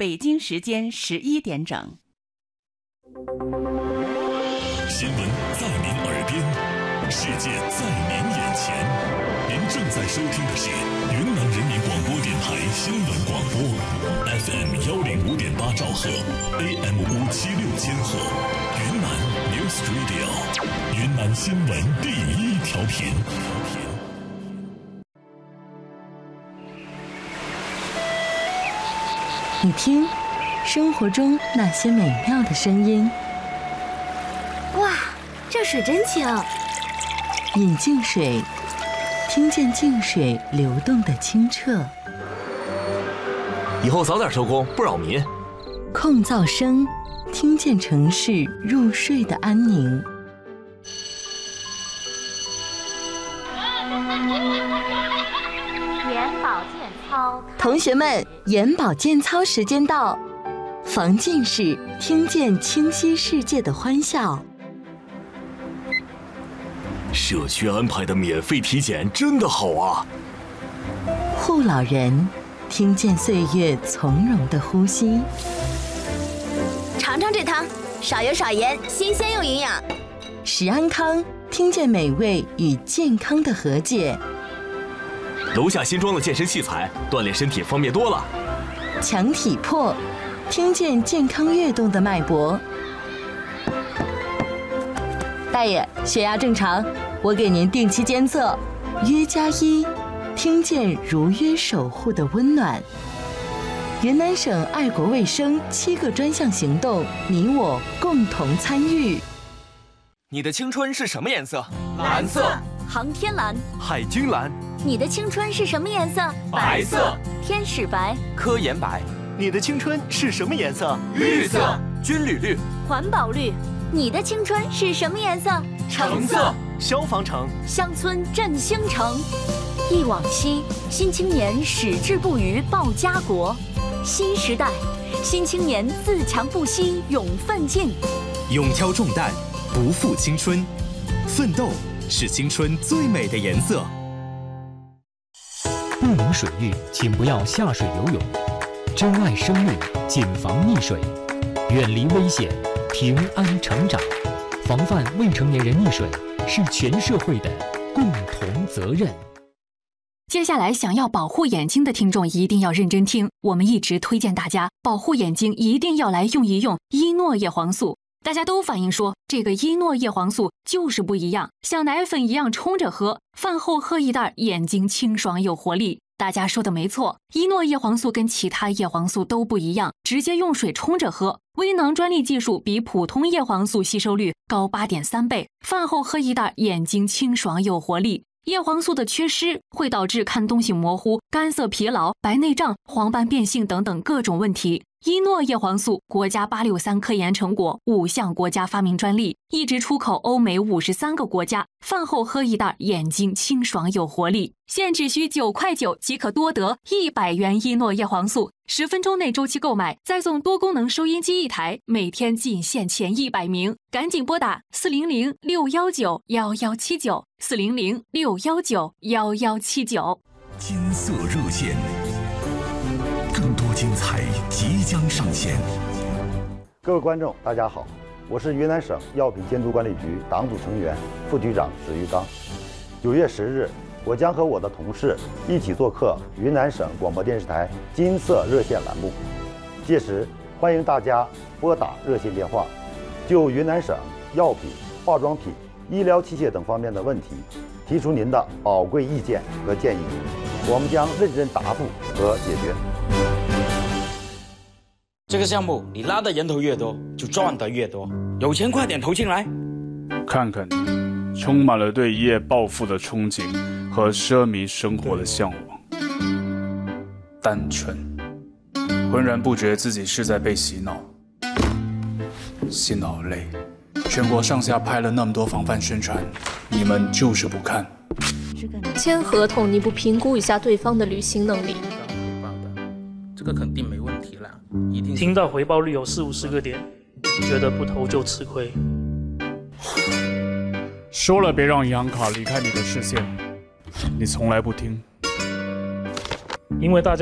北京时间11点整。 新闻在您耳边，世界在您眼前。您正在收听的是云南人民广播电台新闻广播 FM105.8兆赫 AM576千赫，云南 News Radio， 云南新闻第一调频。 你听，生活中那些美妙的声音。 哇，这水真清！ 饮净水，听见净水流动的清澈。 以后早点收工，不扰民。 控噪声，听见城市入睡的安宁。 眼保健操， 同学们，眼保健操时间到，防近视，听见清晰世界的欢笑。 社区安排的免费体检真的好啊！ 护老人，听见岁月从容的呼吸。 尝尝这汤，少油少盐，新鲜又营养。 食安康，听见美味与健康的和解。 楼下新装的健身器材，锻炼身体方便多了。 强体魄，听见健康跃动的脉搏。大爷，血压正常，我给您定期监测。约+1，听见如约守护的温暖。云南省爱国卫生7个专项行动，你我共同参与。 你的青春是什么颜色？ 蓝色。 航天蓝。 海军蓝。 你的青春是什么颜色？ 白色。 天使白。 科研白。 你的青春是什么颜色？ 绿色。 军旅绿。 环保绿。你的青春是什么颜色？ 橙色。 消防橙。 乡村振兴城。忆往昔，新青年矢志不渝报家国。新时代，新青年自强不息勇奋进。 勇挑重担，不负青春。奋斗是青春最美的颜色。 不明水域，请不要下水游泳。珍爱生命，谨防溺水，远离危险，平安成长。防范未成年人溺水是全社会的共同责任。 接下来想要保护眼睛的听众一定要认真听，我们一直推荐大家保护眼睛一定要来用一用伊诺叶黄素。大家都反映说这个伊诺叶黄素就是不一样，像奶粉一样冲着喝，饭后喝一袋，眼睛清爽有活力。大家说的没错，伊诺叶黄素跟其他叶黄素都不一样，直接用水冲着喝。微囊专利技术比普通叶黄素吸收率高8.3倍，饭后喝一袋，眼睛清爽有活力。叶黄素的缺失会导致看东西模糊、干涩疲劳、白内障、黄斑变性等等各种问题。伊诺叶黄素国家863科研成果，5项国家发明专利，一直出口欧美53个国家。饭后喝一袋，眼睛清爽有活力。现只需9.9块即可多得100元伊诺叶黄素，10分钟内周期购买，再送多功能收音机1台，每天仅限前100名，赶紧拨打400-619-1179，400-619-1179。 金色热线，更多精彩即将上线。 各位观众，大家好，我是云南省药品监督管理局党组成员、副局长史玉刚。9月10日，我将和我的同事一起做客云南省广播电视台金色热线栏目，届时欢迎大家拨打热线电话，就云南省药品、化妆品、医疗器械等方面的问题提出您的宝贵意见和建议，我们将认真答复和解决。 这个项目你拉的人头越多，就赚得越多，有钱快点投进来。 看看你，充满了对一夜暴富的憧憬和奢靡生活的向往，单纯，浑然不觉自己是在被洗脑，洗脑累。全国上下拍了那么多防范宣传，你们就是不看。 签合同你不评估一下对方的履行能力？ 这个肯定没问题了，一定。 听到回报率有40-50个点，觉得不投就吃亏。 说了别让银行卡离开你的视线，你从来不听。 因为大家